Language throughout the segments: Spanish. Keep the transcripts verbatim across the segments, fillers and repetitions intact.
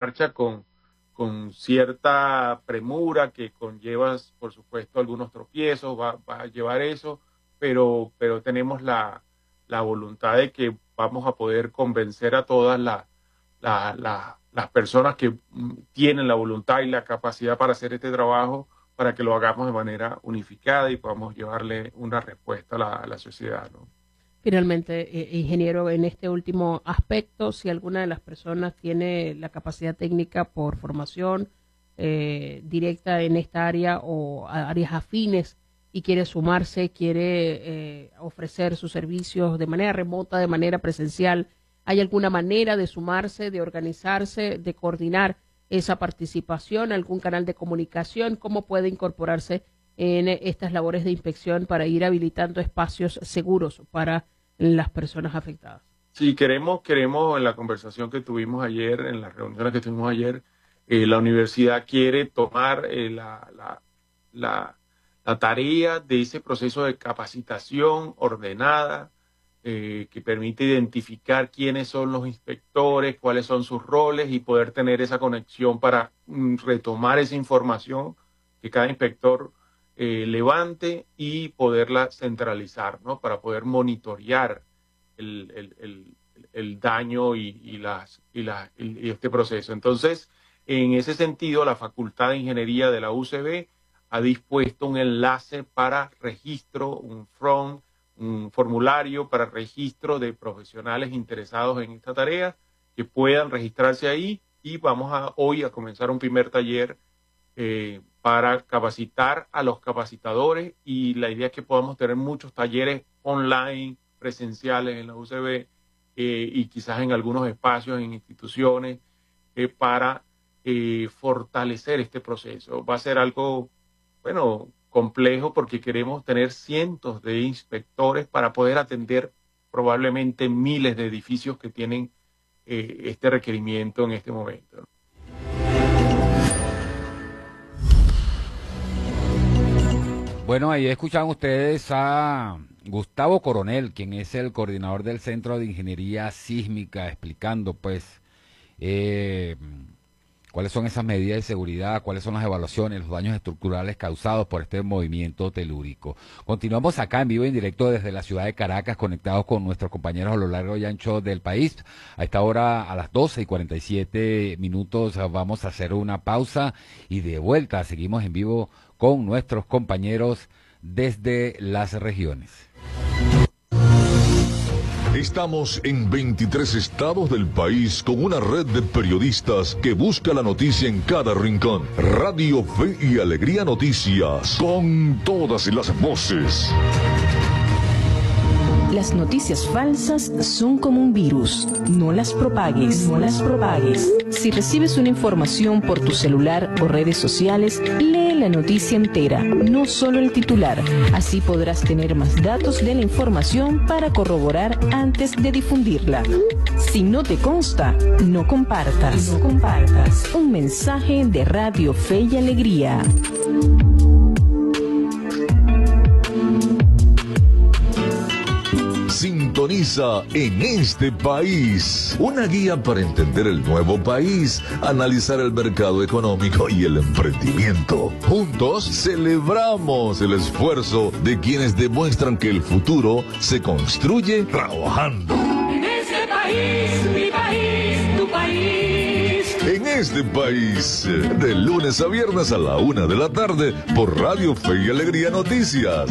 marcha con, con cierta premura que conlleva, por supuesto, algunos tropiezos, va, va a llevar eso, pero, pero tenemos la, la voluntad de que vamos a poder convencer a todas las la, la, las personas que tienen la voluntad y la capacidad para hacer este trabajo, para que lo hagamos de manera unificada y podamos llevarle una respuesta a la, a la sociedad, ¿no? Finalmente, eh, ingeniero, en este último aspecto, si alguna de las personas tiene la capacidad técnica por formación eh, directa en esta área o áreas afines y quiere sumarse, quiere eh, ofrecer sus servicios de manera remota, de manera presencial, ¿hay alguna manera de sumarse, de organizarse, de coordinar esa participación, algún canal de comunicación? ¿Cómo puede incorporarse en estas labores de inspección para ir habilitando espacios seguros para las personas afectadas? Sí, queremos, queremos en la conversación que tuvimos ayer, en las reuniones que tuvimos ayer, eh, la universidad quiere tomar eh, la, la, la, la tarea de ese proceso de capacitación ordenada, Eh, que permite identificar quiénes son los inspectores, cuáles son sus roles y poder tener esa conexión para mm, retomar esa información que cada inspector eh, levante y poderla centralizar, ¿no? Para poder monitorear el, el, el, el daño y, y, las, y, la, y este proceso. Entonces, en ese sentido, la Facultad de Ingeniería de la U C B ha dispuesto un enlace para registro, un front, un formulario para registro de profesionales interesados en esta tarea que puedan registrarse ahí, y vamos a hoy a comenzar un primer taller eh, para capacitar a los capacitadores, y la idea es que podamos tener muchos talleres online, presenciales en la U C B eh, y quizás en algunos espacios, en instituciones, eh, para eh, fortalecer este proceso. Va a ser algo, bueno, complejo, porque queremos tener cientos de inspectores para poder atender probablemente miles de edificios que tienen eh, este requerimiento en este momento. Bueno, ahí escuchan ustedes a Gustavo Coronel, quien es el coordinador del Centro de Ingeniería Sísmica, explicando pues eh, cuáles son esas medidas de seguridad, cuáles son las evaluaciones, los daños estructurales causados por este movimiento telúrico. Continuamos acá en vivo y en directo desde la ciudad de Caracas, conectados con nuestros compañeros a lo largo y ancho del país. A esta hora, a las doce y cuarenta y siete minutos, vamos a hacer una pausa y de vuelta seguimos en vivo con nuestros compañeros desde las regiones. Estamos en veintitrés estados del país con una red de periodistas que busca la noticia en cada rincón. Radio Fe y Alegría Noticias, con todas las voces. Las noticias falsas son como un virus. No las propagues, no las propagues. Si recibes una información por tu celular o redes sociales, lee la noticia entera, no solo el titular. Así podrás tener más datos de la información para corroborar antes de difundirla. Si no te consta, no compartas. No compartas. Un mensaje de Radio Fe y Alegría. Sintoniza En Este País, una guía para entender el nuevo país, analizar el mercado económico y el emprendimiento. Juntos celebramos el esfuerzo de quienes demuestran que el futuro se construye trabajando. En este país, mi país, tu país. En Este País, de lunes a viernes a la una de la tarde por Radio Fe y Alegría Noticias.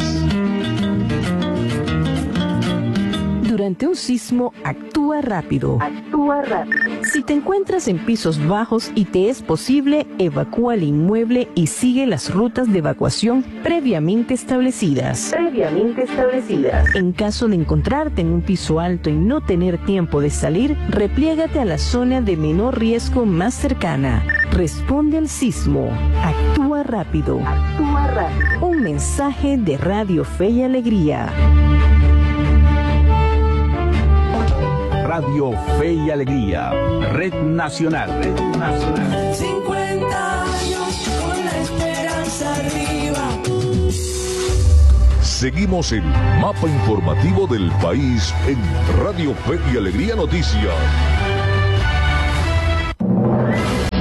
Durante un sismo, actúa rápido. Actúa rápido. Si te encuentras en pisos bajos y te es posible, evacúa el inmueble y sigue las rutas de evacuación previamente establecidas. Previamente establecidas. En caso de encontrarte en un piso alto y no tener tiempo de salir, repliégate a la zona de menor riesgo más cercana. Responde al sismo. Actúa rápido. Actúa rápido. Un mensaje de Radio Fe y Alegría. Radio Fe y Alegría, Red Nacional. Red Nacional. cincuenta años con la esperanza arriba. Seguimos el mapa informativo del país en Radio Fe y Alegría Noticias.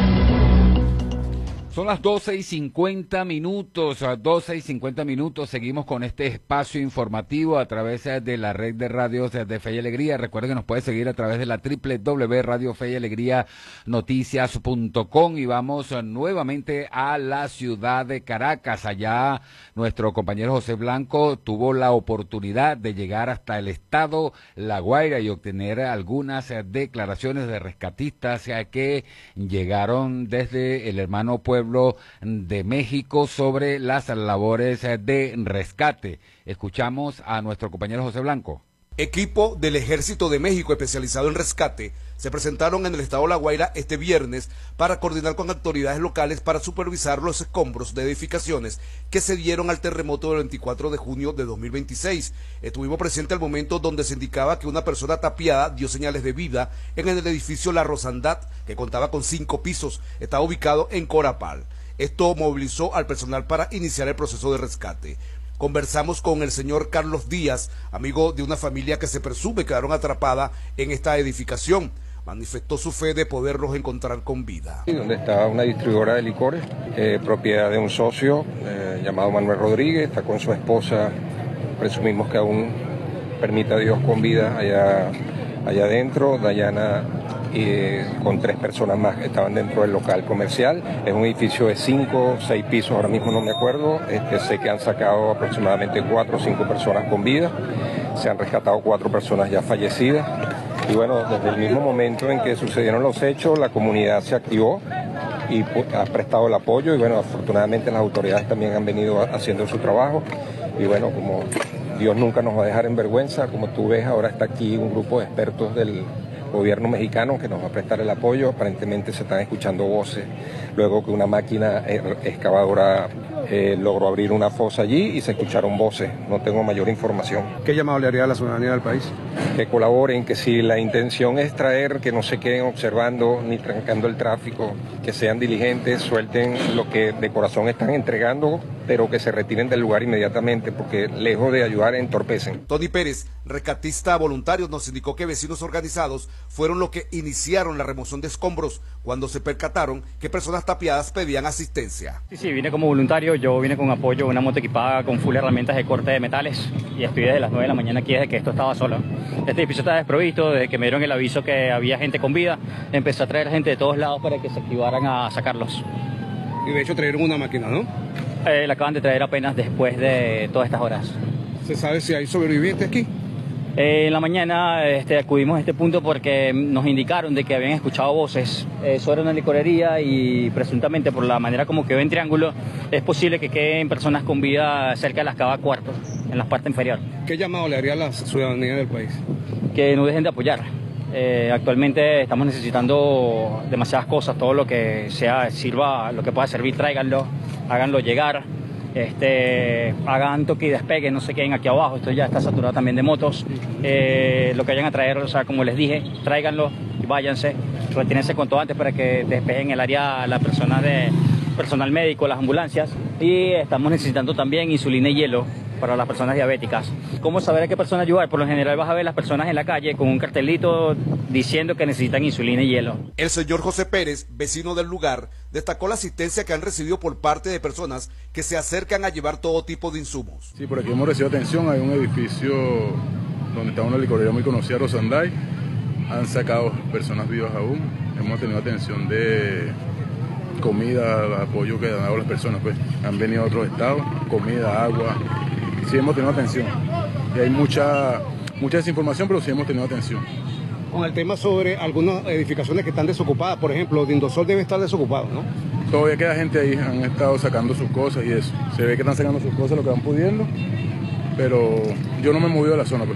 Son las doce y cincuenta minutos, a doce y cincuenta minutos, seguimos con este espacio informativo a través de la red de radios de Fe y Alegría. Recuerden que nos puede seguir a través de la doble u doble u doble u punto radio fe y alegría noticias punto com y vamos nuevamente a la ciudad de Caracas. Allá nuestro compañero José Blanco tuvo la oportunidad de llegar hasta el estado La Guaira y obtener algunas declaraciones de rescatistas que llegaron desde el hermano pueblo de México sobre las labores de rescate. Escuchamos a nuestro compañero José Blanco. Equipo del Ejército de México especializado en rescate se presentaron en el estado La Guaira este viernes para coordinar con autoridades locales para supervisar los escombros de edificaciones que se dieron al terremoto del veinticuatro de junio de dos mil veintiséis. Estuvimos presentes al momento donde se indicaba que una persona tapiada dio señales de vida en el edificio La Rosandad, que contaba con cinco pisos, estaba ubicado en Corapal. Esto movilizó al personal para iniciar el proceso de rescate. Conversamos con el señor Carlos Díaz, amigo de una familia que se presume quedaron atrapada en esta edificación. Manifestó su fe de poderlos encontrar con vida. Donde está una distribuidora de licores, eh, propiedad de un socio eh, llamado Manuel Rodríguez, está con su esposa, presumimos que aún permita Dios con vida allá, allá adentro. Dayana eh, con tres personas más que estaban dentro del local comercial. Es un edificio de cinco, seis pisos, ahora mismo no me acuerdo. Este, sé que han sacado aproximadamente cuatro o cinco personas con vida. Se han rescatado cuatro personas ya fallecidas. Y bueno, desde el mismo momento en que sucedieron los hechos, la comunidad se activó y ha prestado el apoyo. Y bueno, afortunadamente las autoridades también han venido haciendo su trabajo. Y bueno, como Dios nunca nos va a dejar en vergüenza, como tú ves, ahora está aquí un grupo de expertos del gobierno mexicano que nos va a prestar el apoyo. Aparentemente se están escuchando voces luego que una máquina excavadora eh, logró abrir una fosa allí y se escucharon voces. No tengo mayor información. ¿Qué llamado le haría a la ciudadanía del país? Que colaboren, que si la intención es traer, que no se queden observando ni trancando el tráfico, que sean diligentes, suelten lo que de corazón están entregando, pero que se retiren del lugar inmediatamente, porque lejos de ayudar entorpecen. Tony Pérez, rescatista voluntario, nos indicó que vecinos organizados fueron los que iniciaron la remoción de escombros cuando se percataron que personas tapiadas pedían asistencia. Sí, sí, vine como voluntario, yo vine con apoyo, una moto equipada con full herramientas de corte de metales y estoy desde las nueve de la mañana aquí desde que esto estaba solo. Este edificio está desprovisto, desde que me dieron el aviso que había gente con vida, empecé a traer gente de todos lados para que se activaran a sacarlos. Y de hecho trajeron una máquina, ¿no? Eh, la acaban de traer apenas después de todas estas horas. ¿Se sabe si hay sobrevivientes aquí? Eh, en la mañana este, acudimos a este punto porque nos indicaron de que habían escuchado voces. Eso era una licorería y presuntamente por la manera como quedó en triángulo es posible que queden personas con vida cerca de las cava cuartos, en la parte inferior. ¿Qué llamado le haría a la ciudadanía del país? Que no dejen de apoyar. Eh, actualmente estamos necesitando demasiadas cosas, todo lo que sea sirva, lo que pueda servir, tráiganlo, háganlo llegar. Este, hagan toque y despegue, no se queden aquí abajo, esto ya está saturado también de motos. Eh, lo que vayan a traer, o sea, como les dije, tráiganlo y váyanse, retírense cuanto antes para que despejen el área las personas de personal médico, las ambulancias, y estamos necesitando también insulina y hielo para las personas diabéticas. ¿Cómo saber a qué persona ayudar? Por lo general vas a ver las personas en la calle con un cartelito diciendo que necesitan insulina y hielo. El señor José Pérez, vecino del lugar, destacó la asistencia que han recibido por parte de personas que se acercan a llevar todo tipo de insumos. Sí, por aquí hemos recibido atención, hay un edificio donde está una licorería muy conocida, Rosanday, han sacado personas vivas aún, hemos tenido atención de comida, apoyo que han dado las personas, pues han venido a otros estados, comida, agua, sí hemos tenido atención y hay mucha, mucha desinformación, pero sí hemos tenido atención. Con el tema sobre algunas edificaciones que están desocupadas, por ejemplo, Dindosol debe estar desocupado, ¿no? Todavía queda gente ahí, han estado sacando sus cosas y eso, se ve que están sacando sus cosas lo que van pudiendo, pero yo no me he movido de la zona, pues.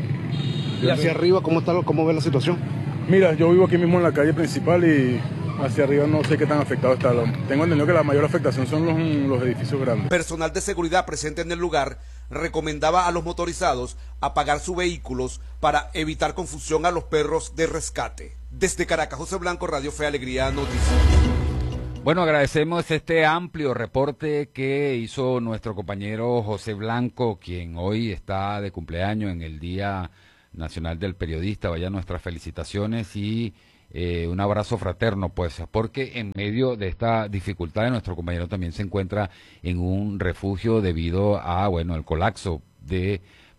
¿Y hacia arriba cómo está, cómo ve la situación? Mira, yo vivo aquí mismo en la calle principal y hacia arriba no sé qué tan afectado está. Tengo entendido que la mayor afectación son los, los edificios grandes. Personal de seguridad presente en el lugar recomendaba a los motorizados apagar sus vehículos para evitar confusión a los perros de rescate. Desde Caracas, José Blanco, Radio Fe y Alegría, Noticias. Bueno, agradecemos este amplio reporte que hizo nuestro compañero José Blanco, quien hoy está de cumpleaños en el Día Nacional del Periodista. Vaya nuestras felicitaciones y Eh, un abrazo fraterno, pues, porque en medio de esta dificultad nuestro compañero también se encuentra en un refugio debido a, bueno, el colapso de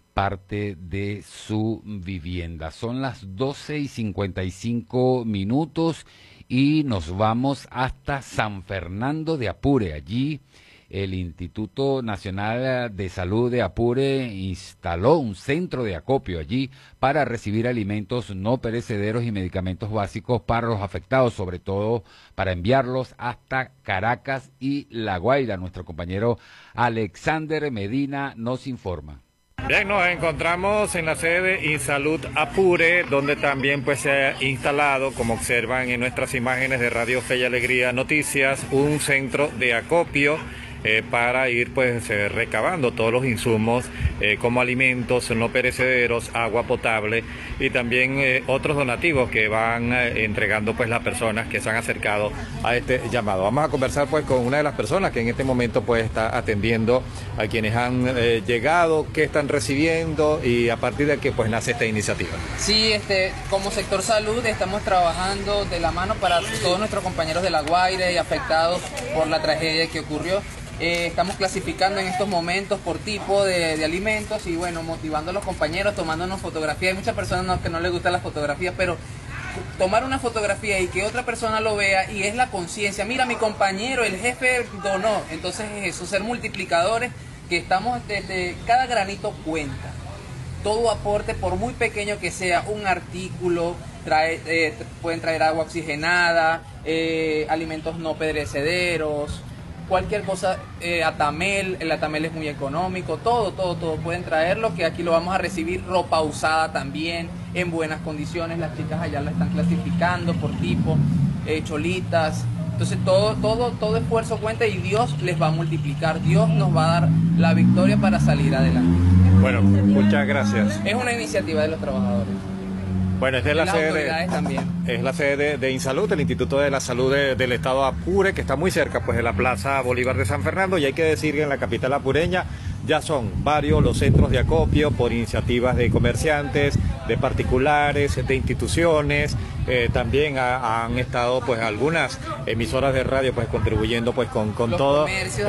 parte de su vivienda. Son las doce y cincuenta y cinco minutos y nos vamos hasta San Fernando de Apure. Allí el Instituto Nacional de Salud de Apure instaló un centro de acopio allí para recibir alimentos no perecederos y medicamentos básicos para los afectados, sobre todo para enviarlos hasta Caracas y La Guaira. Nuestro compañero Alexander Medina nos informa. Bien, nos encontramos en la sede de Insalud Apure, donde también pues se ha instalado, como observan en nuestras imágenes de Radio Fe y Alegría Noticias, un centro de acopio Eh, para ir pues eh, recabando todos los insumos eh, como alimentos no perecederos, agua potable y también eh, otros donativos que van eh, entregando pues las personas que se han acercado a este llamado. Vamos a conversar pues con una de las personas que en este momento pues está atendiendo a quienes han eh, llegado, qué están recibiendo y a partir de qué pues nace esta iniciativa. Sí, este, como sector salud estamos trabajando de la mano para todos nuestros compañeros de La Guaira y afectados por la tragedia que ocurrió. Eh, estamos clasificando en estos momentos por tipo de, de alimentos y bueno, motivando a los compañeros, tomándonos fotografías. Hay muchas personas no, que no les gustan las fotografías, pero tomar una fotografía y que otra persona lo vea y es la conciencia. Mira, mi compañero, el jefe donó. Entonces es eso, ser multiplicadores, que estamos desde cada granito cuenta. Todo aporte, por muy pequeño que sea, un artículo, trae, eh, pueden traer agua oxigenada, eh, alimentos no perecederos, cualquier cosa, eh, atamel, el atamel es muy económico, todo, todo, todo pueden traerlo, que aquí lo vamos a recibir, ropa usada también, en buenas condiciones, las chicas allá la están clasificando por tipo, eh, cholitas, entonces todo, todo, todo esfuerzo cuenta y Dios les va a multiplicar, Dios nos va a dar la victoria para salir adelante. Bueno, muchas gracias. Es una iniciativa de los trabajadores. Bueno, es de la sede, es la sede de, de Insalud, el Instituto de la Salud de, del Estado de Apure, que está muy cerca pues de la Plaza Bolívar de San Fernando, y hay que decir que en la capital apureña ya son varios los centros de acopio por iniciativas de comerciantes, de particulares, de instituciones, eh, también ha, han estado pues algunas emisoras de radio pues contribuyendo pues con, con todo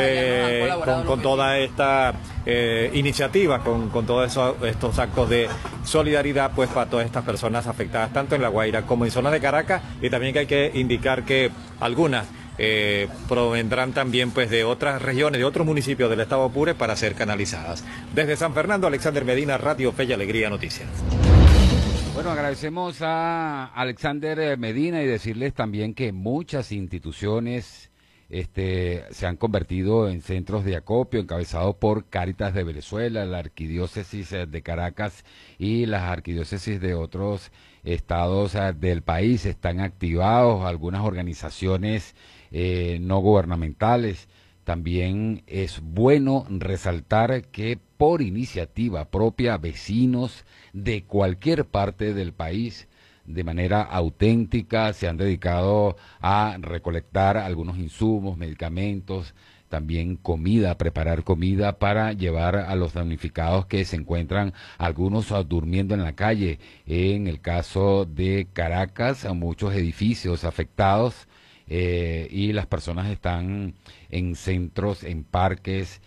eh, con, con toda esta eh, iniciativa, con, con todos esos, estos actos de solidaridad pues para todas estas personas afectadas tanto en La Guaira como en zonas de Caracas, y también que hay que indicar que algunas Eh, provendrán también pues de otras regiones, de otros municipios del estado Apure para ser canalizadas. Desde San Fernando, Alexander Medina, Radio Fe y Alegría Noticias. Bueno, agradecemos a Alexander Medina y decirles también que muchas instituciones este, se han convertido en centros de acopio encabezados por Cáritas de Venezuela, la Arquidiócesis de Caracas y las arquidiócesis de otros estados del país. Están activados algunas organizaciones Eh, no gubernamentales. También es bueno resaltar que por iniciativa propia vecinos de cualquier parte del país de manera auténtica se han dedicado a recolectar algunos insumos, medicamentos, también comida, preparar comida para llevar a los damnificados que se encuentran algunos durmiendo en la calle. En el caso de Caracas, muchos edificios afectados. Eh, y las personas están en centros, en parques,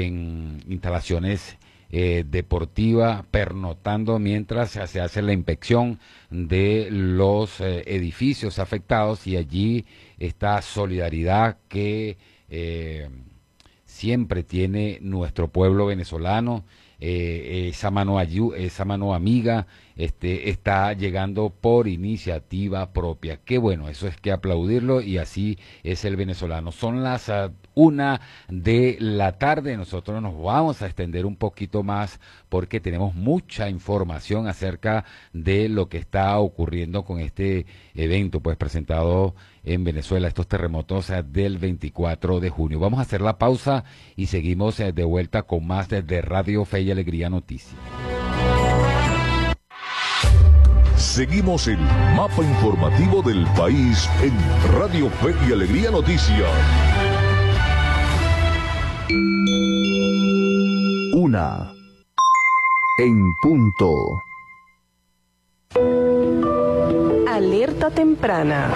en instalaciones eh, deportivas, pernotando mientras se hace la inspección de los eh, edificios afectados, y allí está solidaridad que eh, siempre tiene nuestro pueblo venezolano. Eh, esa mano ayu esa mano amiga este, está llegando por iniciativa propia. Qué bueno, eso es que aplaudirlo, y así es el venezolano. Son las uh, una de la tarde, nosotros nos vamos a extender un poquito más porque tenemos mucha información acerca de lo que está ocurriendo con este evento pues presentado en Venezuela, estos terremotos uh, del veinticuatro de junio. Vamos a hacer la pausa y seguimos uh, de vuelta con más de, de Radio Fe y Alegría Noticias. Seguimos el mapa informativo del país en Radio Fe y Alegría Noticias. Una en punto. Alerta Alerta temprana.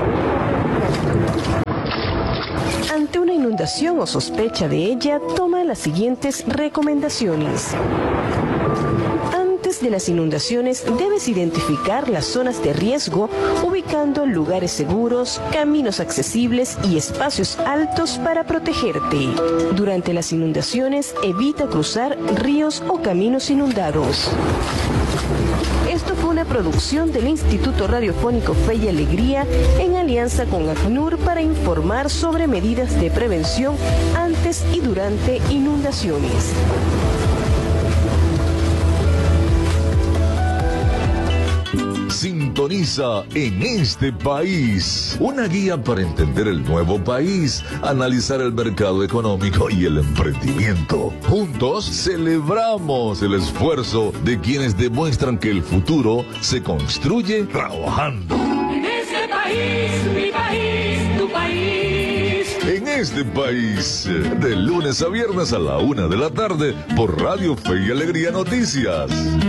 Ante una inundación o sospecha de ella, toma las siguientes recomendaciones. Antes de las inundaciones, debes identificar las zonas de riesgo, ubicando lugares seguros, caminos accesibles y espacios altos para protegerte. Durante las inundaciones, evita cruzar ríos o caminos inundados. Esto fue una producción del Instituto Radiofónico Fe y Alegría en alianza con ACNUR para informar sobre medidas de prevención antes y durante inundaciones. Sintoniza En Este País, una guía para entender el nuevo país, analizar el mercado económico y el emprendimiento. Juntos celebramos el esfuerzo de quienes demuestran que el futuro se construye trabajando. En este país, mi país, tu país. En Este País, de lunes a viernes a la una de la tarde por Radio Fe y Alegría Noticias.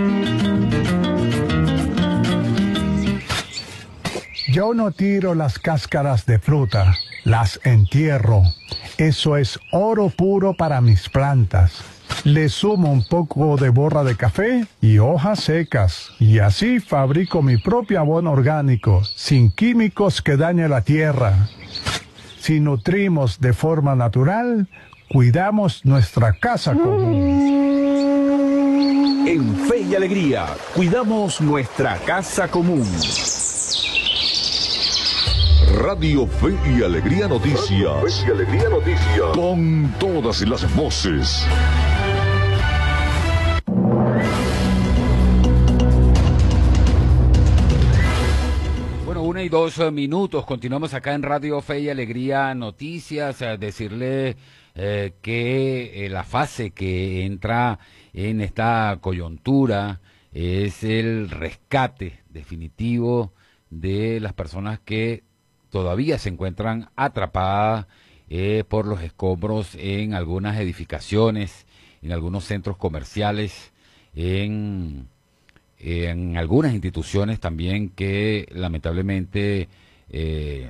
Yo no tiro las cáscaras de fruta, las entierro. Eso es oro puro para mis plantas. Le sumo un poco de borra de café y hojas secas. Y así fabrico mi propio abono orgánico, sin químicos que dañen la tierra. Si nutrimos de forma natural, cuidamos nuestra casa común. En Fe y Alegría, cuidamos nuestra casa común. Radio Fe y Alegría Noticias. Fe y Alegría Noticias. Con todas las voces. Bueno, una y dos minutos. Continuamos acá en Radio Fe y Alegría Noticias. A decirle eh, que eh, la fase que entra en esta coyuntura es el rescate definitivo de las personas que todavía se encuentran atrapadas eh, por los escombros en algunas edificaciones, en algunos centros comerciales, en, en algunas instituciones también que lamentablemente eh,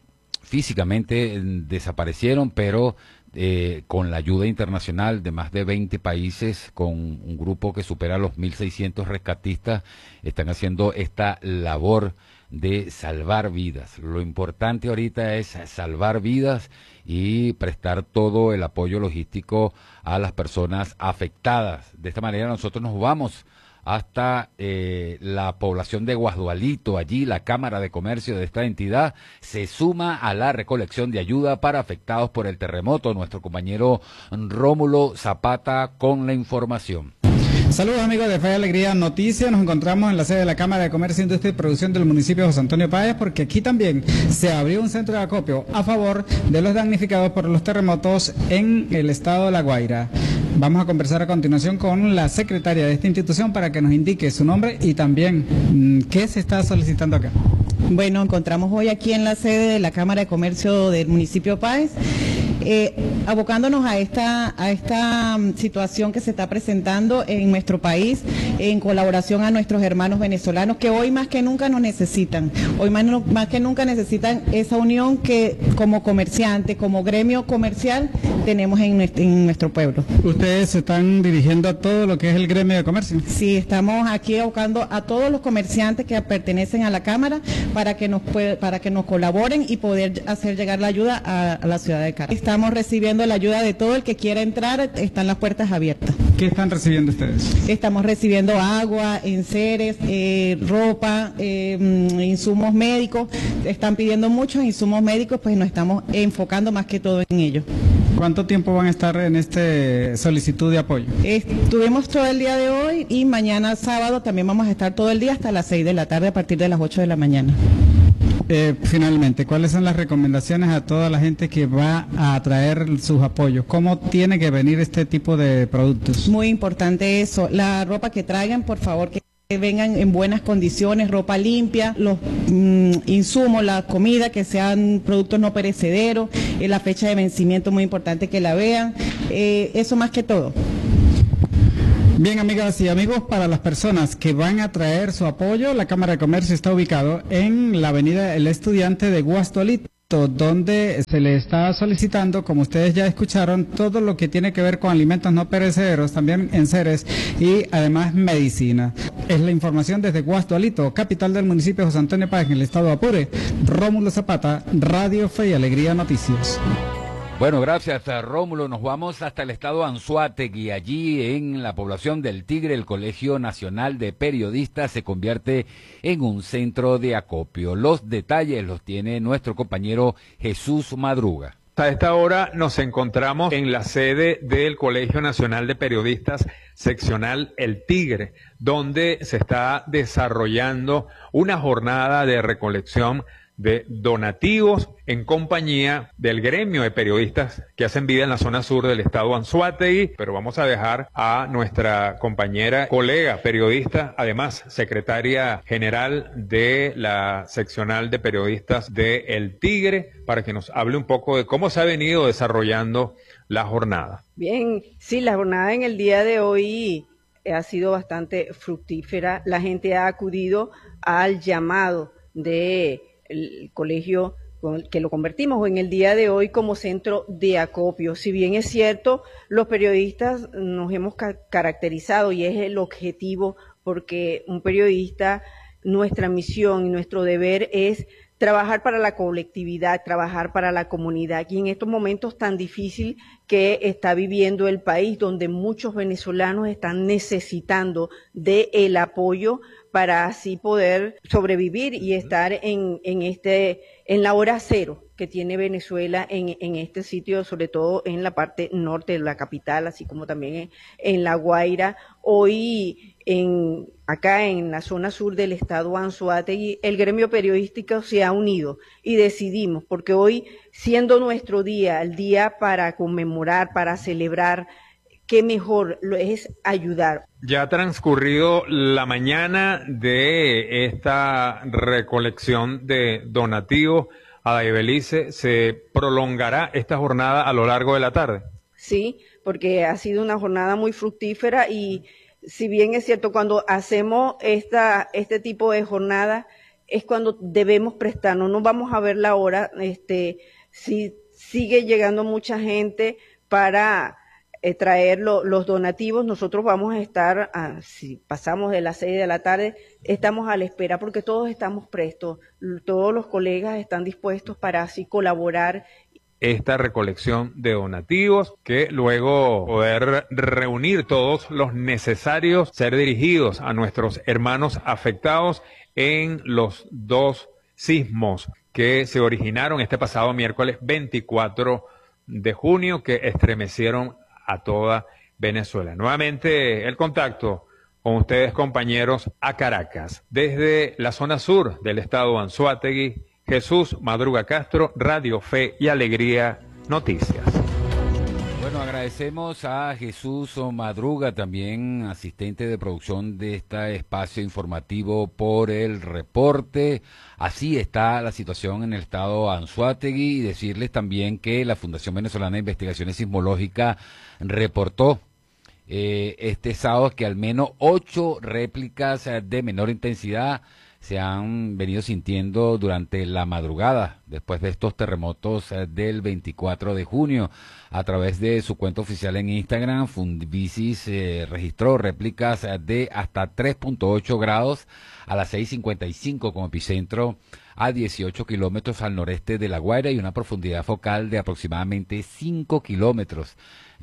físicamente desaparecieron, pero eh, con la ayuda internacional de más de veinte países, con un grupo que supera los mil seiscientos rescatistas, están haciendo esta labor de salvar vidas. Lo importante ahorita es salvar vidas y prestar todo el apoyo logístico a las personas afectadas. De esta manera nosotros nos vamos hasta eh, la población de Guasdualito. Allí la Cámara de Comercio de esta entidad se suma a la recolección de ayuda para afectados por el terremoto. Nuestro compañero Rómulo Zapata con la información. Saludos amigos de Fe y Alegría Noticias, nos encontramos en la sede de la Cámara de Comercio, Industria y Producción del municipio de José Antonio Páez, porque aquí también se abrió un centro de acopio a favor de los damnificados por los terremotos en el estado de La Guaira. Vamos a conversar a continuación con la secretaria de esta institución para que nos indique su nombre y también qué se está solicitando acá. Bueno, encontramos hoy aquí en la sede de la Cámara de Comercio del municipio Páez, eh, abocándonos a esta, a esta situación que se está presentando en nuestro país, en colaboración a nuestros hermanos venezolanos que hoy más que nunca nos necesitan, hoy más, no, más que nunca necesitan esa unión que como comerciante, como gremio comercial tenemos en nuestro, en nuestro pueblo. ¿Ustedes se están dirigiendo a todo lo que es el gremio de comercio? Sí, estamos aquí abocando a todos los comerciantes que pertenecen a la Cámara para que nos puede, para que nos colaboren y poder hacer llegar la ayuda a, a la ciudad de Caracas. Estamos recibiendo la ayuda de todo el que quiera entrar, están las puertas abiertas. ¿Qué están recibiendo ustedes? Estamos recibiendo agua, enseres, eh, ropa, eh, insumos médicos, están pidiendo muchos insumos médicos, pues nos estamos enfocando más que todo en ello. ¿Cuánto tiempo van a estar en esta solicitud de apoyo? Estuvimos todo el día de hoy y mañana sábado también vamos a estar todo el día hasta las seis de la tarde a partir de las ocho de la mañana. Eh, finalmente, ¿cuáles son las recomendaciones a toda la gente que va a traer sus apoyos? ¿Cómo tiene que venir este tipo de productos? Muy importante eso, la ropa que traigan, por favor, que que vengan en buenas condiciones, ropa limpia, los mm, insumos, la comida, que sean productos no perecederos, eh, la fecha de vencimiento muy importante que la vean, eh, eso más que todo. Bien, amigas y amigos, para las personas que van a traer su apoyo, la Cámara de Comercio está ubicado en la avenida El Estudiante de Guastolito, donde se le está solicitando, como ustedes ya escucharon, todo lo que tiene que ver con alimentos no perecederos, también enseres y además medicina. Es la información desde Guastolito, capital del municipio de José Antonio Páez, en el estado de Apure. Rómulo Zapata, Radio Fe y Alegría Noticias. Bueno, gracias a Rómulo. Nos vamos hasta el estado Anzoátegui. Allí, en la población del Tigre, el Colegio Nacional de Periodistas se convierte en un centro de acopio. Los detalles los tiene nuestro compañero Jesús Madruga. A esta hora nos encontramos en la sede del Colegio Nacional de Periodistas seccional El Tigre, donde se está desarrollando una jornada de recolección de donativos en compañía del gremio de periodistas que hacen vida en la zona sur del estado Anzoátegui, pero vamos a dejar a nuestra compañera, colega periodista, además secretaria general de la seccional de periodistas de El Tigre, para que nos hable un poco de cómo se ha venido desarrollando la jornada. Bien, sí, la jornada en el día de hoy ha sido bastante fructífera. La gente ha acudido al llamado de el colegio, que lo convertimos en el día de hoy como centro de acopio. Si bien es cierto, los periodistas nos hemos ca- caracterizado y es el objetivo, porque un periodista, nuestra misión y nuestro deber es trabajar para la colectividad, trabajar para la comunidad. Y en estos momentos tan difíciles que está viviendo el país, donde muchos venezolanos están necesitando de el apoyo para así poder sobrevivir y estar en, en este, en la hora cero que tiene Venezuela en, en este sitio, sobre todo en la parte norte de la capital, así como también en, en La Guaira. Hoy, en, acá en la zona sur del estado Anzoátegui, el gremio periodístico se ha unido y decidimos, porque hoy, siendo nuestro día, el día para conmemorar, para celebrar, qué mejor lo es ayudar. Ya ha transcurrido la mañana de esta recolección de donativos. Adaibelice, ¿se prolongará esta jornada a lo largo de la tarde? Sí, porque ha sido una jornada muy fructífera y si bien es cierto, cuando hacemos esta, este tipo de jornada es cuando debemos prestarnos, no vamos a ver la hora, este, si sigue llegando mucha gente para Eh, traer lo, los donativos, nosotros vamos a estar, ah, si pasamos de las seis de la tarde, estamos a la espera porque todos estamos prestos, todos los colegas están dispuestos para así colaborar. Esta recolección de donativos, que luego poder reunir todos los necesarios, ser dirigidos a nuestros hermanos afectados en los dos sismos que se originaron este pasado miércoles veinticuatro de junio, que estremecieron a toda Venezuela. Nuevamente el contacto con ustedes, compañeros, a Caracas. Desde la zona sur del estado Anzoátegui, Jesús Madruga Castro, Radio Fe y Alegría Noticias. Bueno, agradecemos a Jesús Madruga, también asistente de producción de este espacio informativo, por el reporte. Así está la situación en el estado Anzoátegui, y decirles también que la Fundación Venezolana de Investigaciones Sismológicas reportó eh, este sábado que al menos ocho réplicas de menor intensidad se han venido sintiendo durante la madrugada después de estos terremotos del veinticuatro de junio. A través de su cuenta oficial en Instagram, Fundisis eh, registró réplicas de hasta tres punto ocho grados a las seis cincuenta y cinco como epicentro a dieciocho kilómetros al noreste de La Guaira y una profundidad focal de aproximadamente cinco kilómetros.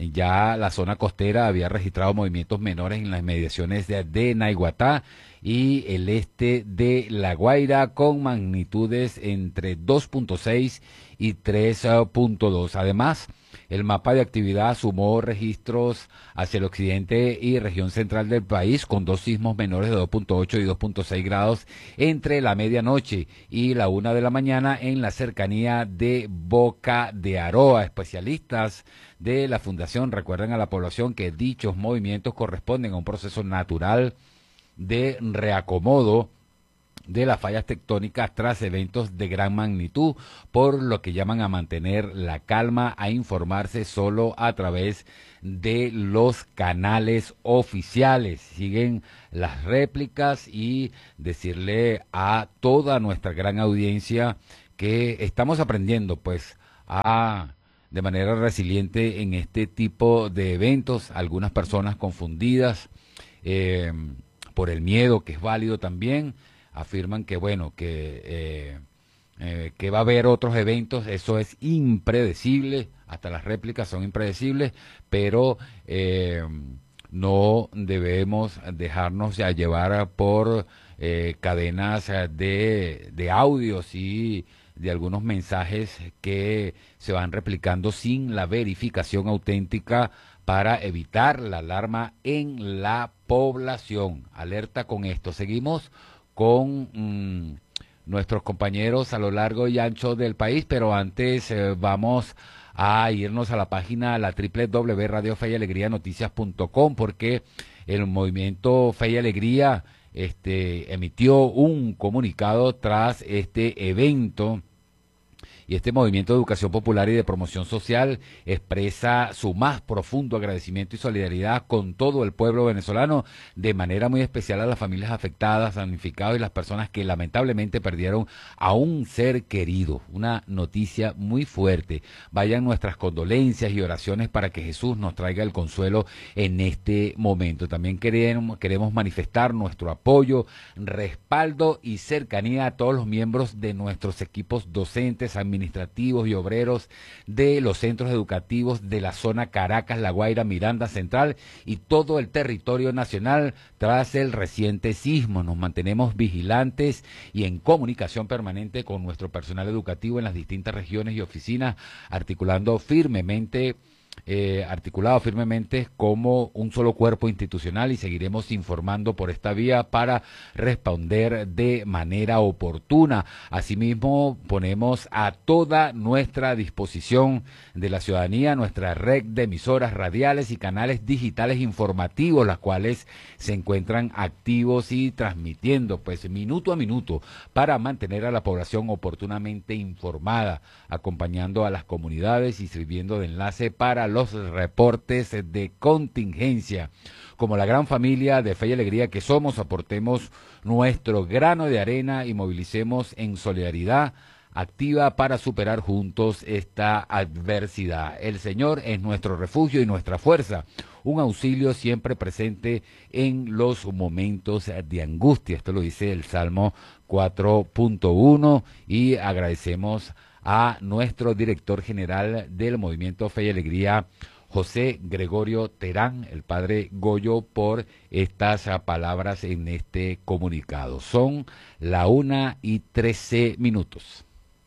Ya la zona costera había registrado movimientos menores en las mediaciones de, de Naiguatá y el este de La Guaira, con magnitudes entre dos punto seis y tres punto dos. Además, el mapa de actividad sumó registros hacia el occidente y región central del país, con dos sismos menores de dos punto ocho y dos punto seis grados entre la medianoche y la una de la mañana en la cercanía de Boca de Aroa. Especialistas de la Fundación recuerdan a la población que dichos movimientos corresponden a un proceso natural de reacomodo de las fallas tectónicas tras eventos de gran magnitud, por lo que llaman a mantener la calma, a informarse solo a través de los canales oficiales. Siguen las réplicas y decirle a toda nuestra gran audiencia que estamos aprendiendo pues a de manera resiliente en este tipo de eventos. Algunas personas confundidas eh, por el miedo, que es válido también, afirman que bueno, que, eh, eh, que va a haber otros eventos. Eso es impredecible, hasta las réplicas son impredecibles, pero eh, no debemos dejarnos ya llevar por eh, cadenas de, de audios y de algunos mensajes que se van replicando sin la verificación auténtica para evitar la alarma en la población. Alerta con esto. Seguimos con mmm, nuestros compañeros a lo largo y ancho del país, pero antes eh, vamos a irnos a la página, la doble u doble u doble u punto radio fe y alegría noticias punto com, porque el movimiento Fe y Alegría este, emitió un comunicado tras este evento. Y este movimiento de educación popular y de promoción social expresa su más profundo agradecimiento y solidaridad con todo el pueblo venezolano, de manera muy especial a las familias afectadas, damnificados y las personas que lamentablemente perdieron a un ser querido. Una noticia muy fuerte. Vayan nuestras condolencias y oraciones para que Jesús nos traiga el consuelo en este momento. También queremos, queremos manifestar nuestro apoyo, respaldo y cercanía a todos los miembros de nuestros equipos docentes, administrativos y obreros de los centros educativos de la zona Caracas, La Guaira, Miranda Central y todo el territorio nacional tras el reciente sismo. Nos mantenemos vigilantes y en comunicación permanente con nuestro personal educativo en las distintas regiones y oficinas, articulando firmemente Eh, articulado firmemente como un solo cuerpo institucional, y seguiremos informando por esta vía para responder de manera oportuna. Asimismo, ponemos a toda nuestra disposición de la ciudadanía nuestra red de emisoras radiales y canales digitales informativos, las cuales se encuentran activos y transmitiendo pues minuto a minuto para mantener a la población oportunamente informada, acompañando a las comunidades y sirviendo de enlace para los reportes de contingencia. Como la gran familia de Fe y Alegría que somos, aportemos nuestro grano de arena y movilicemos en solidaridad activa para superar juntos esta adversidad. El Señor es nuestro refugio y nuestra fuerza, un auxilio siempre presente en los momentos de angustia. Esto lo dice el Salmo cuatro punto uno, y agradecemos a nuestro director general del Movimiento Fe y Alegría, José Gregorio Terán, el padre Goyo, por estas palabras en este comunicado. Son la una y trece minutos.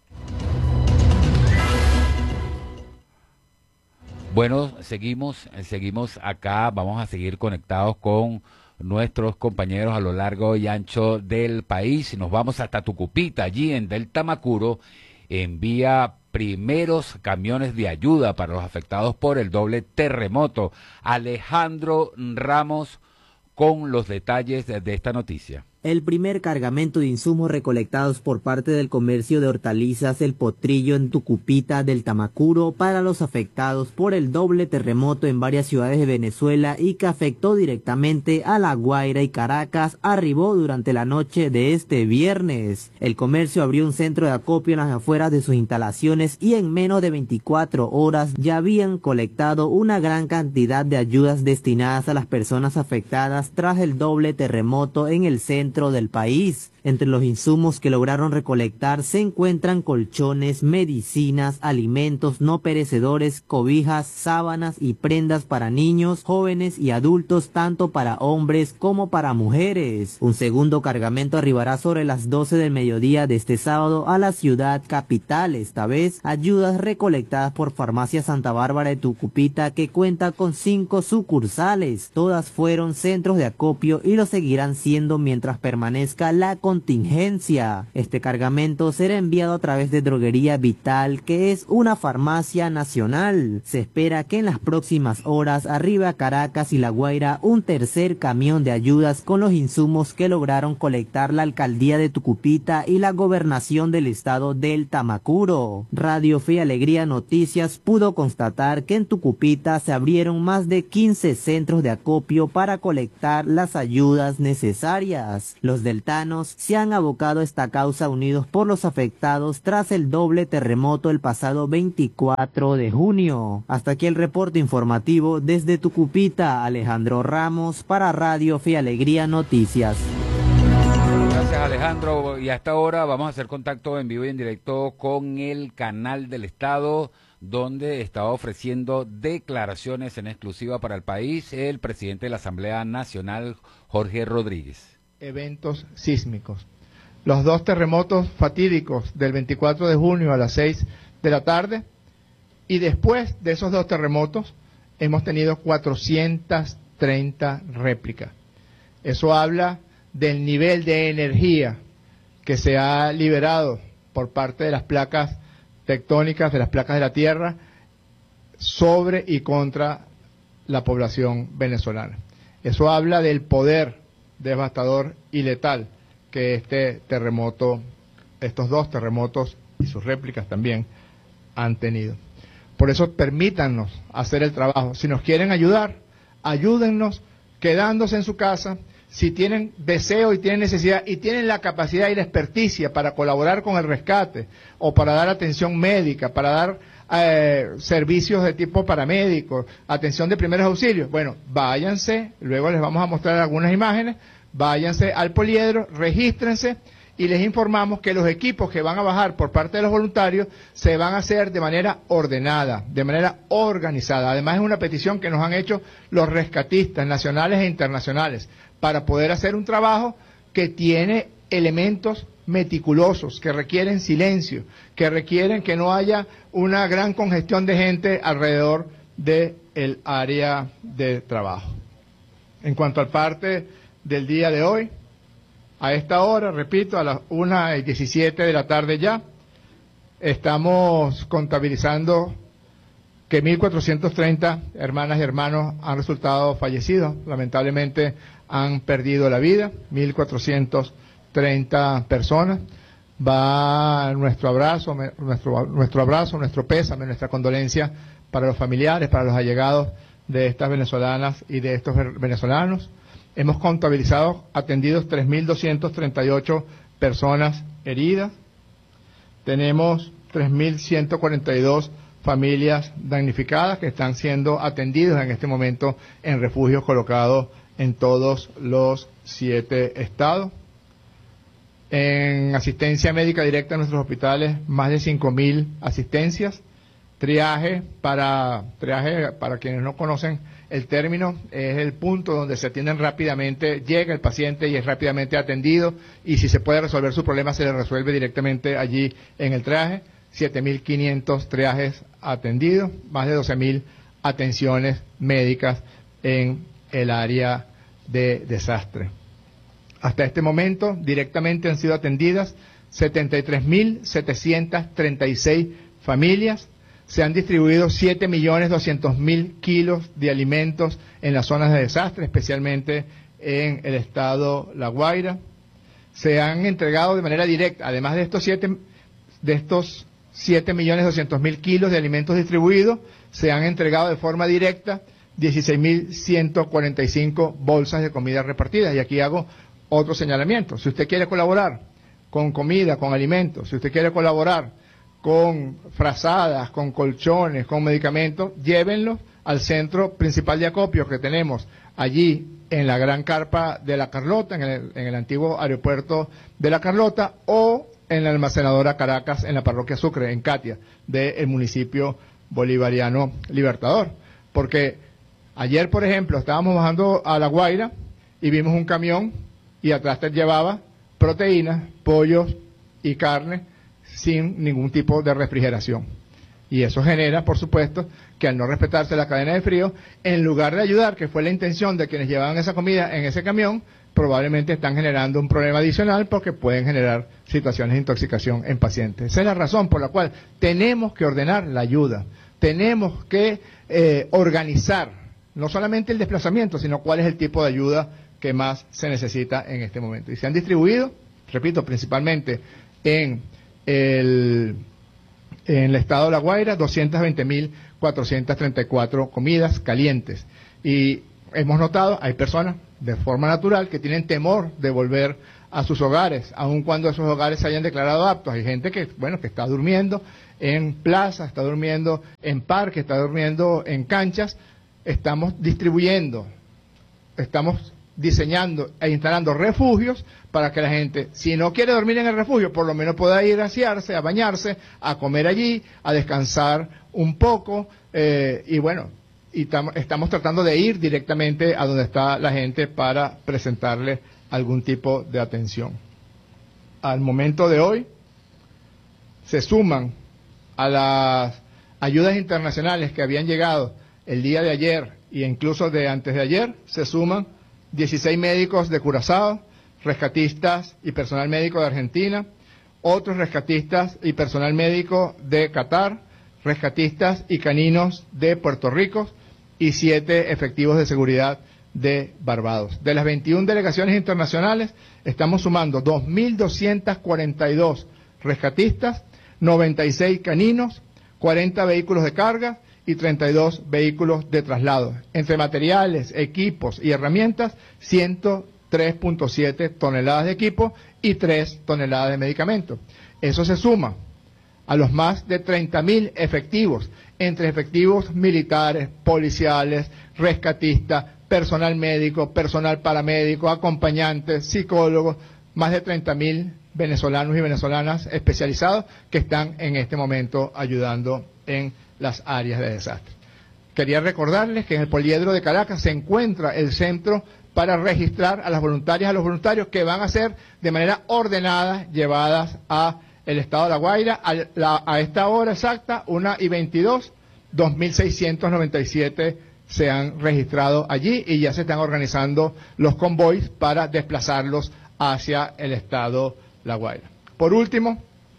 Bueno, seguimos, seguimos acá, vamos a seguir conectados con nuestros compañeros a lo largo y ancho del país. Nos vamos hasta Tucupita, allí en Del Tamacuro, envía primeros camiones de ayuda para los afectados por el doble terremoto. Alejandro Ramos con los detalles de, de esta noticia. El primer cargamento de insumos recolectados por parte del comercio de hortalizas El Potrillo en Tucupita del Tamacuro para los afectados por el doble terremoto en varias ciudades de Venezuela y que afectó directamente a La Guaira y Caracas arribó durante la noche de este viernes. El comercio abrió un centro de acopio en las afueras de sus instalaciones y en menos de veinticuatro horas ya habían colectado una gran cantidad de ayudas destinadas a las personas afectadas tras el doble terremoto en el centro del país. Entre los insumos que lograron recolectar se encuentran colchones, medicinas, alimentos no perecedores, cobijas, sábanas y prendas para niños, jóvenes y adultos, tanto para hombres como para mujeres. Un segundo cargamento arribará sobre las doce del mediodía de este sábado a la ciudad capital, esta vez ayudas recolectadas por Farmacia Santa Bárbara de Tucupita, que cuenta con cinco sucursales. Todas fueron centros de acopio y lo seguirán siendo mientras permanezca la condición contingencia. Este cargamento será enviado a través de Droguería Vital, que es una farmacia nacional. Se espera que en las próximas horas arribe a Caracas y La Guaira un tercer camión de ayudas con los insumos que lograron colectar la alcaldía de Tucupita y la gobernación del estado del Tamacuro. Radio Fe y Alegría Noticias pudo constatar que en Tucupita se abrieron más de quince centros de acopio para colectar las ayudas necesarias. Los deltanos se han abocado a esta causa unidos por los afectados tras el doble terremoto el pasado veinticuatro de junio. Hasta aquí el reporte informativo desde Tucupita. Alejandro Ramos para Radio Fe y Alegría Noticias. Gracias, Alejandro. Y hasta ahora vamos a hacer contacto en vivo y en directo con el Canal del Estado, donde estaba ofreciendo declaraciones en exclusiva para el país el presidente de la Asamblea Nacional, Jorge Rodríguez. Eventos sísmicos. Los dos terremotos fatídicos del veinticuatro de junio a las seis de la tarde, y después de esos dos terremotos hemos tenido cuatrocientas treinta réplicas. Eso habla del nivel de energía que se ha liberado por parte de las placas tectónicas, de las placas de la Tierra, sobre y contra la población venezolana. Eso habla del poder devastador y letal que este terremoto, estos dos terremotos y sus réplicas también han tenido. Por eso permítannos hacer el trabajo. Si nos quieren ayudar, ayúdennos quedándose en su casa. Si tienen deseo y tienen necesidad y tienen la capacidad y la experticia para colaborar con el rescate o para dar atención médica, para dar eh, servicios de tipo paramédico, atención de primeros auxilios, bueno, váyanse, luego les vamos a mostrar algunas imágenes, váyanse al poliedro, regístrense y les informamos que los equipos que van a bajar por parte de los voluntarios se van a hacer de manera ordenada, de manera organizada. Además es una petición que nos han hecho los rescatistas nacionales e internacionales para poder hacer un trabajo que tiene elementos meticulosos, que requieren silencio, que requieren que no haya una gran congestión de gente alrededor del área de trabajo. En cuanto al parte del día de hoy, a esta hora, repito, a las una y diecisiete de la tarde ya, estamos contabilizando que mil cuatrocientos treinta hermanas y hermanos han resultado fallecidos. Lamentablemente han perdido la vida, mil cuatrocientos treinta personas. Va nuestro abrazo, nuestro, nuestro abrazo, nuestro pésame, nuestra condolencia para los familiares, para los allegados de estas venezolanas y de estos venezolanos. Hemos contabilizado atendidos tres mil doscientas treinta y ocho personas heridas. Tenemos tres mil ciento cuarenta y dos familias damnificadas que están siendo atendidas en este momento en refugios colocados en todos los siete estados. En asistencia médica directa en nuestros hospitales, más de cinco mil asistencias. Triaje, para, triaje, para quienes no conocen el término, es el punto donde se atienden rápidamente, llega el paciente y es rápidamente atendido, y si se puede resolver su problema se le resuelve directamente allí en el triaje. siete mil quinientos triajes atendidos, más de doce mil atenciones médicas en el área de desastre. Hasta este momento directamente han sido atendidas setenta y tres mil setecientas treinta y seis familias. Se han distribuido siete millones doscientos mil kilos de alimentos en las zonas de desastre, especialmente en el estado La Guaira. Se han entregado de manera directa, además de estos siete, de estos siete millones doscientos mil kilos de alimentos distribuidos, se han entregado de forma directa dieciséis mil ciento cuarenta y cinco bolsas de comida repartidas. Y aquí hago otro señalamiento. Si usted quiere colaborar con comida, con alimentos, si usted quiere colaborar con frazadas, con colchones, con medicamentos, llévenlos al centro principal de acopio que tenemos allí en la Gran Carpa de La Carlota, en el, en el antiguo aeropuerto de La Carlota, o en la almacenadora Caracas, en la parroquia Sucre, en Catia, del municipio bolivariano Libertador. Porque ayer, por ejemplo, estábamos bajando a La Guaira y vimos un camión y atrás te llevaba proteínas, pollos y carne, sin ningún tipo de refrigeración. Y eso genera, por supuesto, que al no respetarse la cadena de frío, en lugar de ayudar, que fue la intención de quienes llevaban esa comida en ese camión, probablemente están generando un problema adicional porque pueden generar situaciones de intoxicación en pacientes. Esa es la razón por la cual tenemos que ordenar la ayuda, tenemos que eh, organizar no solamente el desplazamiento, sino cuál es el tipo de ayuda que más se necesita en este momento. Y se han distribuido, repito, principalmente en el, en el estado de La Guaira, doscientas veinte mil cuatrocientas treinta y cuatro comidas calientes. Y hemos notado, hay personas de forma natural que tienen temor de volver a sus hogares, aun cuando esos hogares se hayan declarado aptos. Hay gente que, bueno, que está durmiendo en plazas, está durmiendo en parques, está durmiendo en canchas. Estamos distribuyendo, estamos diseñando e instalando refugios para que la gente, si no quiere dormir en el refugio, por lo menos pueda ir a asearse, a bañarse, a comer allí, a descansar un poco, eh, y bueno, y tam- estamos tratando de ir directamente a donde está la gente para presentarle algún tipo de atención. Al momento de hoy, se suman a las ayudas internacionales que habían llegado el día de ayer e incluso de antes de ayer, se suman dieciséis médicos de Curazao, rescatistas y personal médico de Argentina, otros rescatistas y personal médico de Qatar, rescatistas y caninos de Puerto Rico y siete efectivos de seguridad de Barbados. De las veintiuna delegaciones internacionales, estamos sumando dos mil doscientos cuarenta y dos rescatistas, noventa y seis caninos, cuarenta vehículos de carga y treinta y dos vehículos de traslado. Entre materiales, equipos y herramientas, ciento tres punto siete toneladas de equipo y tres toneladas de medicamentos. Eso se suma a los más de treinta mil efectivos, entre efectivos militares, policiales, rescatistas, personal médico, personal paramédico, acompañantes, psicólogos, más de treinta mil venezolanos y venezolanas especializados que están en este momento ayudando en las áreas de desastre. Quería recordarles que en el Poliedro de Caracas se encuentra el centro para registrar a las voluntarias, a los voluntarios que van a ser de manera ordenada llevadas a el estado de La Guaira a, la, a esta hora exacta, una y veintidós, dos mil seiscientos noventa y siete se han registrado allí y ya se están organizando los convoys para desplazarlos hacia el estado La Guaira. Por último,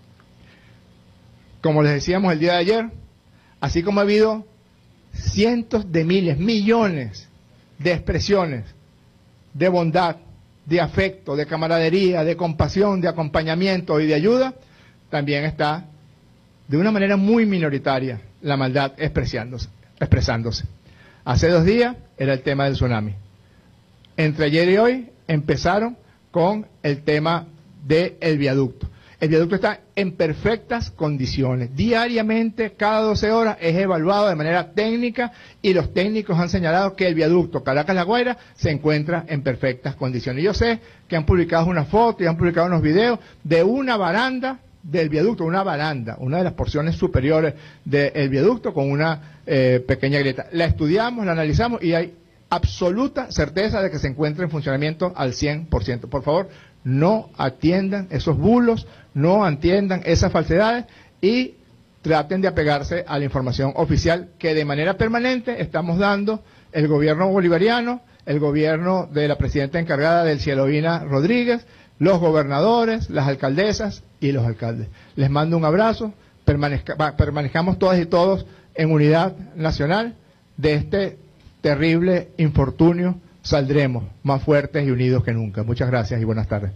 como les decíamos el día de ayer, así como ha habido cientos de miles, millones de expresiones de bondad, de afecto, de camaradería, de compasión, de acompañamiento y de ayuda, también está de una manera muy minoritaria la maldad expresándose. expresándose. Hace dos días era el tema del tsunami. Entre ayer y hoy empezaron con el tema del viaducto. El viaducto está en perfectas condiciones. Diariamente, cada doce horas, es evaluado de manera técnica y los técnicos han señalado que el viaducto Caracas-La Guaira se encuentra en perfectas condiciones. Yo sé que han publicado una foto y han publicado unos videos de una baranda del viaducto, una baranda, una de las porciones superiores del viaducto con una eh, pequeña grieta. La estudiamos, la analizamos y hay absoluta certeza de que se encuentra en funcionamiento al cien por ciento. Por favor, no atiendan esos bulos, no atiendan esas falsedades y traten de apegarse a la información oficial que de manera permanente estamos dando el gobierno bolivariano, el gobierno de la presidenta encargada del Cielovina Rodríguez, los gobernadores, las alcaldesas y los alcaldes. Les mando un abrazo, permanezca, permanezcamos todas y todos en unidad nacional. De este terrible infortunio saldremos más fuertes y unidos que nunca. Muchas gracias y buenas tardes.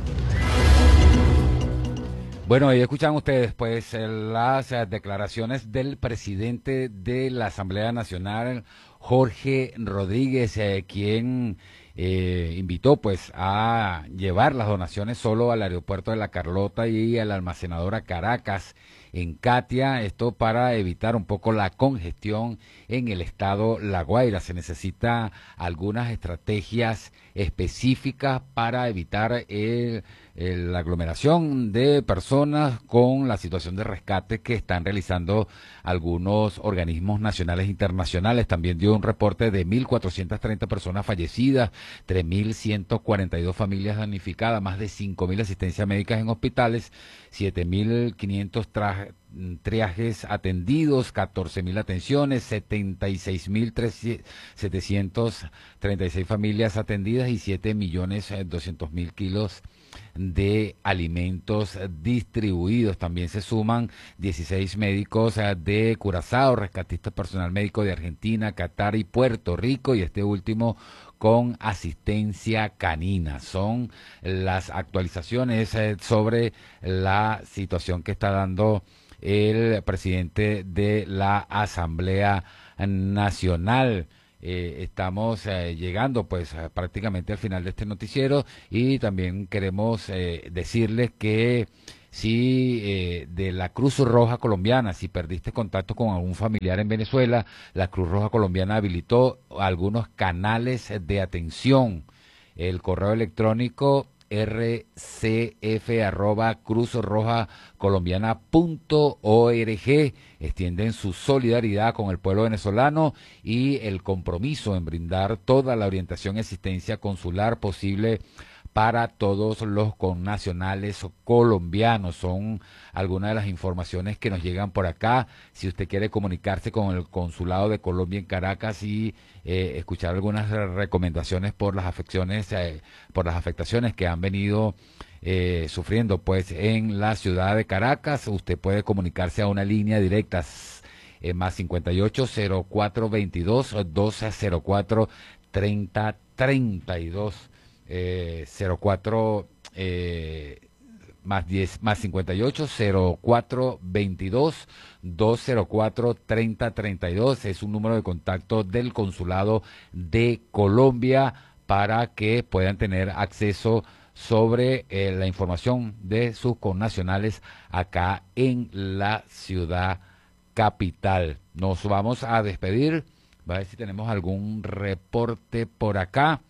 Bueno, y escuchan ustedes pues las eh, declaraciones del presidente de la Asamblea Nacional, Jorge Rodríguez, eh, quien eh, invitó pues a llevar las donaciones solo al aeropuerto de La Carlota y a la almacenadora Caracas en Catia, esto para evitar un poco la congestión en el estado La Guaira. Se necesita algunas estrategias específicas para evitar el, el, la aglomeración de personas con la situación de rescate que están realizando algunos organismos nacionales e internacionales. También dio un reporte de mil cuatrocientas treinta personas fallecidas, tres mil ciento cuarenta y dos familias damnificadas, más de cinco mil asistencias médicas en hospitales, siete mil quinientos trajes triajes atendidos, catorce mil atenciones, setenta y seis mil setecientas treinta y seis familias atendidas y siete millones doscientos mil kilos de alimentos distribuidos. También se suman dieciséis médicos de Curazao, rescatistas personal médico de Argentina, Qatar y Puerto Rico, y este último con asistencia canina. Son las actualizaciones sobre la situación que está dando el presidente de la Asamblea Nacional. Eh, estamos eh, llegando pues prácticamente al final de este noticiero, y también queremos eh, decirles que si eh, de la Cruz Roja Colombiana, si perdiste contacto con algún familiar en Venezuela, la Cruz Roja Colombiana habilitó algunos canales de atención. El correo electrónico r c f arroba cruz roja colombiana punto org extienden su solidaridad con el pueblo venezolano y el compromiso en brindar toda la orientación y asistencia consular posible para todos los connacionales colombianos. Son algunas de las informaciones que nos llegan por acá. Si usted quiere comunicarse con el Consulado de Colombia en Caracas y eh, escuchar algunas recomendaciones por las afecciones, eh, por las afectaciones que han venido eh, sufriendo pues en la ciudad de Caracas, usted puede comunicarse a una línea directa eh, más cincuenta y ocho, cero cuatro veintidós, doce cero cuatro, treinta treinta y dos. Eh, cero cuatro eh, más diez más cincuenta y ocho, cero cuatro veintidós, dos cero cuatro, treinta treinta y dos es un número de contacto del Consulado de Colombia para que puedan tener acceso sobre eh, la información de sus connacionales acá en la ciudad capital. Nos vamos a despedir, a ver si tenemos algún reporte por acá.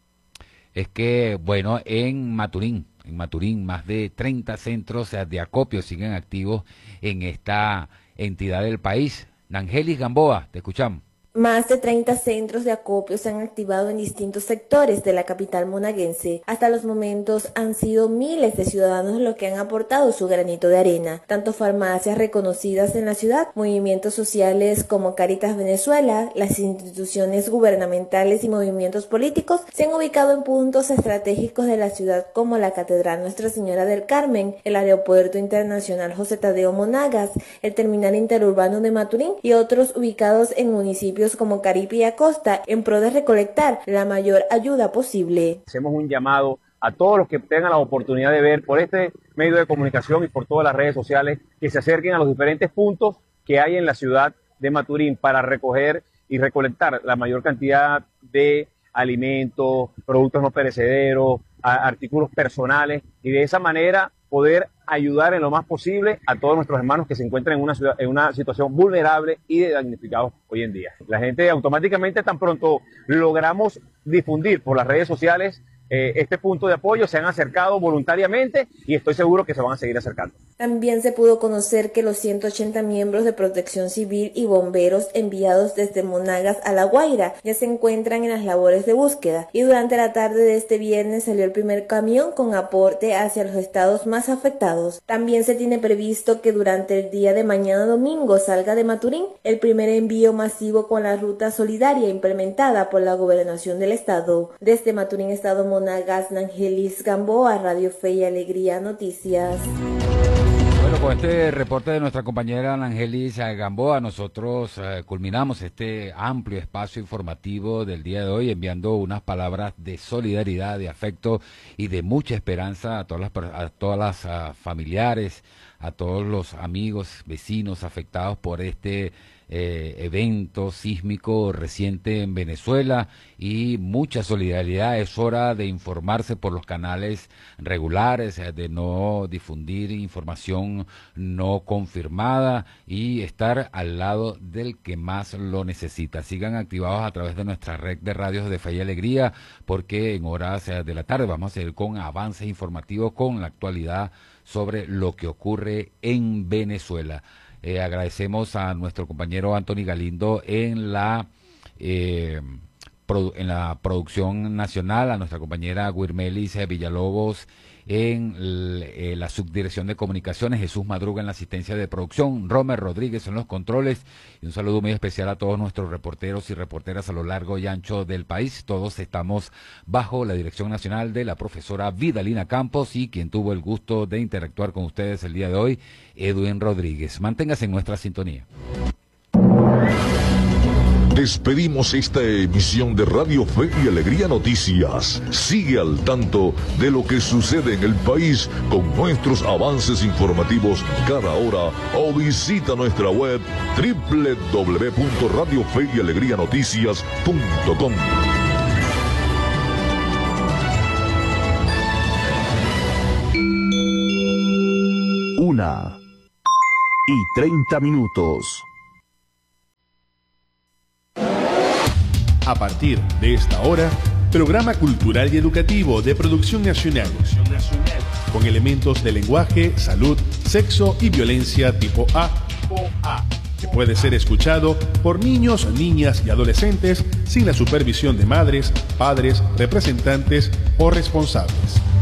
Es que, bueno, en Maturín, en Maturín, más de treinta centros de acopio siguen activos en esta entidad del país. Nangelis Gamboa, te escuchamos. Más de treinta centros de acopio se han activado en distintos sectores de la capital monaguense. Hasta los momentos han sido miles de ciudadanos los que han aportado su granito de arena. Tanto farmacias reconocidas en la ciudad, movimientos sociales como Caritas Venezuela, las instituciones gubernamentales y movimientos políticos se han ubicado en puntos estratégicos de la ciudad como la Catedral Nuestra Señora del Carmen, el Aeropuerto Internacional José Tadeo Monagas, el Terminal Interurbano de Maturín y otros ubicados en municipios como Caripe y Acosta, en pro de recolectar la mayor ayuda posible. Hacemos un llamado a todos los que tengan la oportunidad de ver por este medio de comunicación y por todas las redes sociales, que se acerquen a los diferentes puntos que hay en la ciudad de Maturín para recoger y recolectar la mayor cantidad de alimentos, productos no perecederos, artículos personales, y de esa manera poder ayudar en lo más posible a todos nuestros hermanos que se encuentran en una, ciudad, en una situación vulnerable y de damnificados hoy en día. La gente automáticamente, tan pronto logramos difundir por las redes sociales eh, este punto de apoyo, se han acercado voluntariamente y estoy seguro que se van a seguir acercando. También se pudo conocer que los ciento ochenta miembros de Protección Civil y bomberos enviados desde Monagas a La Guaira ya se encuentran en las labores de búsqueda, y durante la tarde de este viernes salió el primer camión con aporte hacia los estados más afectados. También se tiene previsto que durante el día de mañana domingo salga de Maturín el primer envío masivo con la ruta solidaria implementada por la Gobernación del Estado. Desde Maturín, Estado Monagas, Nangelis Gamboa, Radio Fe y Alegría Noticias. Bueno, con este reporte de nuestra compañera Nangelis Gamboa, nosotros eh, culminamos este amplio espacio informativo del día de hoy, enviando unas palabras de solidaridad, de afecto y de mucha esperanza a todas las, a todas las uh, familiares, a todos los amigos, vecinos afectados por este eh, evento sísmico reciente en Venezuela, y mucha solidaridad. Es hora de informarse por los canales regulares, de no difundir información no confirmada y estar al lado del que más lo necesita. Sigan activados a través de nuestra red de radios de Fe y Alegría, porque en horas de la tarde vamos a ir con avances informativos con la actualidad sobre lo que ocurre en Venezuela. Eh, agradecemos a nuestro compañero Anthony Galindo en la eh, produ en la producción nacional, a nuestra compañera Guirmelis Villalobos en eh, la subdirección de comunicaciones, Jesús Madruga en la asistencia de producción, Romer Rodríguez en los controles, y un saludo muy especial a todos nuestros reporteros y reporteras a lo largo y ancho del país. Todos estamos bajo la dirección nacional de la profesora Vidalina Campos, y quien tuvo el gusto de interactuar con ustedes el día de hoy, Edwin Rodríguez. Manténgase en nuestra sintonía. Despedimos esta emisión de Radio Fe y Alegría Noticias. Sigue al tanto de lo que sucede en el país con nuestros avances informativos cada hora o visita nuestra web doble u doble u doble u punto radio fe y alegría noticias punto com. Una y treinta minutos. A partir de esta hora, programa cultural y educativo de producción nacional, con elementos de lenguaje, salud, sexo y violencia tipo A, que puede ser escuchado por niños, niñas y adolescentes sin la supervisión de madres, padres, representantes o responsables.